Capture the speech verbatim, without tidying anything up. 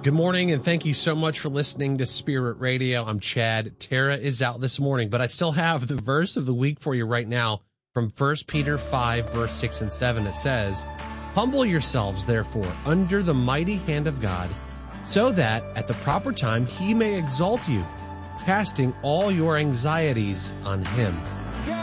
Good morning, and thank you so much for listening to Spirit Radio. I'm Chad. Tara is out this morning, but I still have the verse of the week for you right now from First Peter five, verse six and seven. It says, "Humble yourselves, therefore, under the mighty hand of God, so that at the proper time he may exalt you, casting all your anxieties on him."